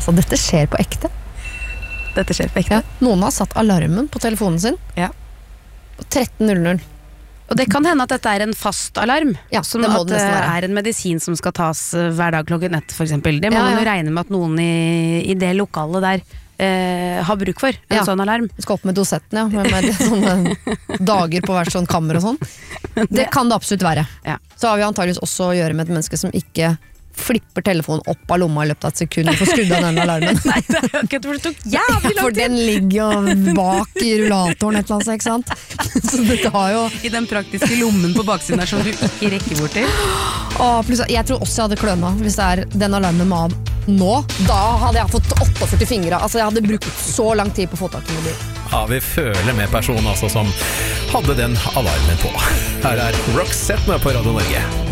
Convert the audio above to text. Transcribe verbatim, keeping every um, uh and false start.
Så dette skjer på ekte. Dette skjer på ekte. Ja. Noen har satt alarmen på telefonen sin. Ja. tretten null null. Og det kan hende at dette er en fast alarm, Ja, som det må at det det nesten være. er en medisin som skal tas eh, hver dag klokken ett, for eksempel. Det må Ja, man jo ja. regne med at noen i, i det lokalet der eh, har bruk for, en Ja. sånn alarm. Vi skal opp med dosetten, ja. Med, med sånne dager på hvert sånn kammer og sånn. Det kan det absolutt være. Ja. Så har vi antageligvis også å gjøre med et menneske som ikke flipper telefonen opp av lomma i løpet av et sekund og får skrudd av den alarmen. Nei, det er jo ikke et det tok jævlig For lang tid. den ligger jo bak i rullatoren et eller annet, ikke sant? Så dette har jo I den praktiske lommen på baksiden der som du ikke rekker bort til. Å, pluss, jeg tror også jeg hadde kløna hvis det er den alarmen må av nå. Da hadde jeg fått førtiåtte fingre. Altså jeg hadde brukt så lang tid på å få tak i mobil. Ja, vi føler med personen altså som hadde den alarmen på. Her er Roxette med på Radio Norge.